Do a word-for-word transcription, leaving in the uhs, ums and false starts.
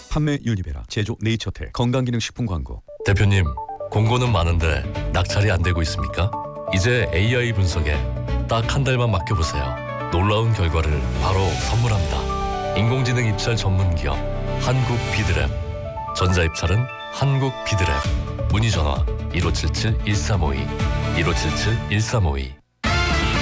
판매 유니베라, 제조 네이처텍, 건강기능식품 광고. 대표님, 공고는 많은데 낙찰이 안 되고 있습니까? 이제 에이아이 분석에 딱 한 달만 맡겨보세요. 놀라운 결과를 바로 선물합니다. 인공지능 입찰 전문 기업 한국 비드랩. 전자 입찰은 한국 비드랩. 문의 전화 일오칠칠 일삼오이 일오칠칠 일삼오이.